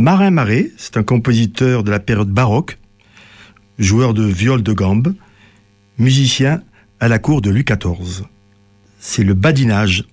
Marin Marais, c'est un compositeur de la période baroque, joueur de viol de gambe, musicien à la cour de Louis XIV. C'est le badinage.